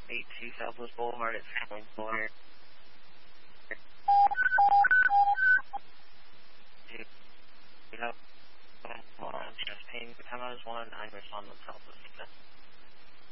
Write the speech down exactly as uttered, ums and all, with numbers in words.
eight two Southwest Boulevard at San Boulevard. You know, hold on, just paying the time I was one, I'm responding to Southwest.